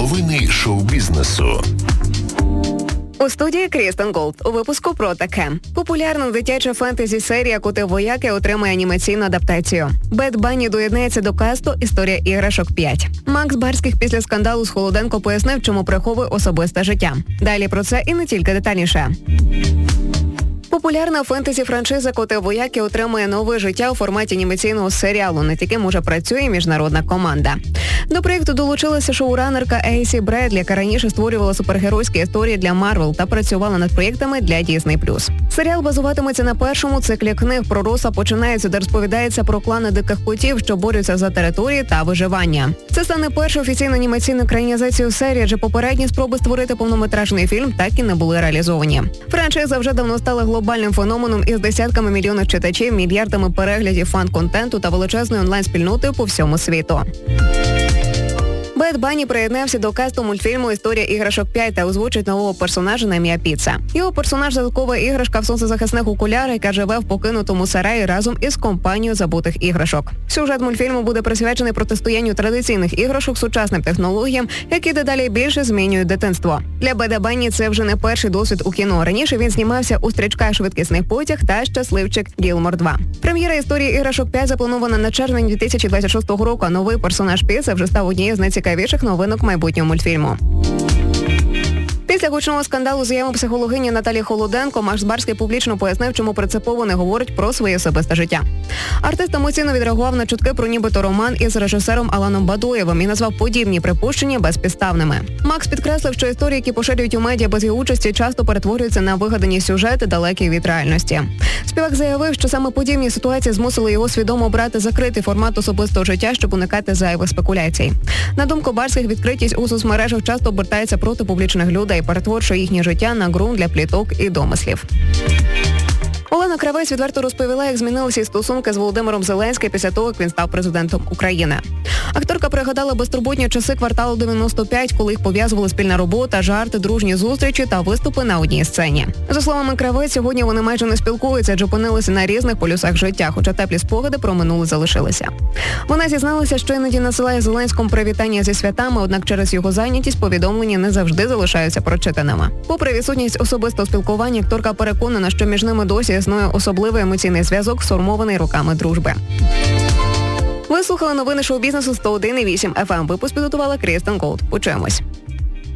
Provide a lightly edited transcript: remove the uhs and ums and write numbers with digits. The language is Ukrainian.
Новини шоу-бізнесу. У студії Крістен Голд. У випуску про таке. Популярна дитяча фентезі-серія «Коти-вояки» отримає анімаційну адаптацію. Бед Банні доєднається до касту «Історія іграшок 5». Макс Барських після скандалу з Холоденко пояснив, чому приховує особисте життя. Далі про це і не тільки детальніше. Популярна фентезі-франшиза «Коти-вояки» отримує нове життя у форматі анімаційного серіалу, над яким уже працює міжнародна команда. До проєкту долучилася шоуранерка Ейсі Бредлі, яка раніше створювала супергеройські історії для Марвел та працювала над проєктами для Disney+. Серіал базуватиметься на першому циклі книг про Роса починається, де розповідається про клани диких котів, що борються за території та виживання. Це стане перша офіційна анімаційна екранізація серії, адже попередні спроби створити повнометражний фільм так і не були реалізовані. Франшиза вже давно стала глобальним феноменом із десятками мільйонів читачів, мільярдами переглядів фан-контенту та величезною онлайн-спільнотою по всьому світу. Бед Банні приєднався до касту мультфільму «Історія іграшок 5» та озвучить нового персонажа на ім'я Піца. Його персонаж – додаткова іграшка в сонцезахисних окулярах, яка живе в покинутому сараї разом із компанією забутих іграшок. Сюжет мультфільму буде присвячений протистоянню традиційних іграшок сучасним технологіям, які дедалі більше змінюють дитинство. Для Беда Банні це вже не перший досвід у кіно. Раніше він знімався у «Стрічках швидкісний потяг» та «Щасливчик Гілмор 2». Прем'єра «Історії іграшок 5» запланована на червень 2026 року, а новий персонаж Піца вже став однією з найцікавіших новинок майбутнього мультфільму. Після гучного скандалу з заявами психологині Наталії Холоденко Макс Барський публічно пояснив, чому принципово не говорить про своє особисте життя. Артист емоційно відреагував на чутки про нібито роман із режисером Аланом Бадоєвим і назвав подібні припущення безпідставними. Макс підкреслив, що історії, які поширюють у медіа без його участі, часто перетворюються на вигадані сюжети, далекі від реальності. Співак заявив, що саме подібні ситуації змусили його свідомо обрати закритий формат особистого життя, щоб уникати зайвих спекуляцій. На думку Барських, відкритість у соцмережах часто обертається проти публічних людей, перетворює їхнє життя на ґрунт для пліток і домислів. Олена Кравець відверто розповіла, як змінилися стосунки з Володимиром Зеленським після того, як він став президентом України. Акторка пригадала безтурботні часи «Кварталу 95», коли їх пов'язували спільна робота, жарти, дружні зустрічі та виступи на одній сцені. За словами Кравець, сьогодні вони майже не спілкуються, адже опинилися на різних полюсах життя, хоча теплі спогади про минуле залишилися. Вона зізналася, що іноді насилає Зеленському привітання зі святами, однак через його зайнятість повідомлення не завжди залишаються прочитаними. Попри відсутність особистого спілкування, акторка переконана, що між ними досі існує особливий емоційний зв'язок, сформований роками дружби. Ви слухали новини шоу-бізнесу 101,8 FM. Випуск підготувала Крістен Голд. Почуємось.